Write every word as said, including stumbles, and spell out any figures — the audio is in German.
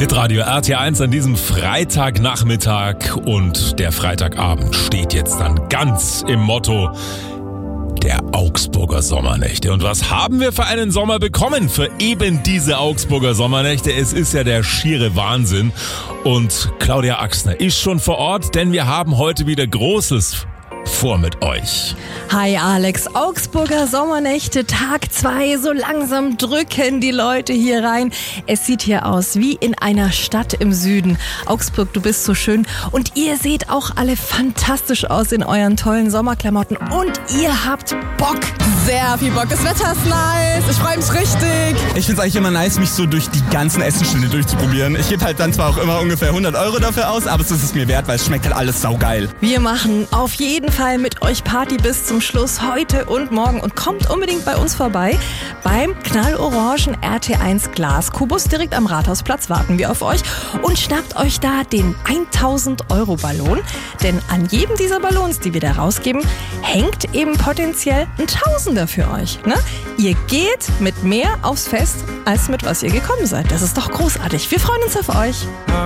Hitradio R T eins an diesem Freitagnachmittag und der Freitagabend steht jetzt dann ganz im Motto der Augsburger Sommernächte. Und was haben wir für einen Sommer bekommen für eben diese Augsburger Sommernächte? Es ist ja der schiere Wahnsinn. Und Claudia Axner ist schon vor Ort, denn wir haben heute wieder Großes vor mit euch. Hi Alex, Augsburger Sommernächte, Tag zwei, so langsam drücken die Leute hier rein. Es sieht hier aus wie in einer Stadt im Süden. Augsburg, du bist so schön und ihr seht auch alle fantastisch aus in euren tollen Sommerklamotten und ihr habt Bock. Sehr viel Bock, das Wetter ist nice, ich freue mich richtig. Ich finde es eigentlich immer nice, mich so durch die ganzen Essenstände durchzuprobieren. Ich gebe halt dann zwar auch immer ungefähr hundert Euro dafür aus, aber es ist es mir wert, weil es schmeckt halt alles saugeil. Wir machen auf jeden Fall mit euch Party bis zum Schluss heute und morgen und kommt unbedingt bei uns vorbei. Beim knallorangen R T eins Glaskubus direkt am Rathausplatz warten wir auf euch und schnappt euch da den tausend Euro Ballon, denn an jedem dieser Ballons, die wir da rausgeben, hängt eben potenziell ein Tausender für euch. Ne? Ihr geht mit mehr aufs Fest, als mit was ihr gekommen seid. Das ist doch großartig. Wir freuen uns auf euch.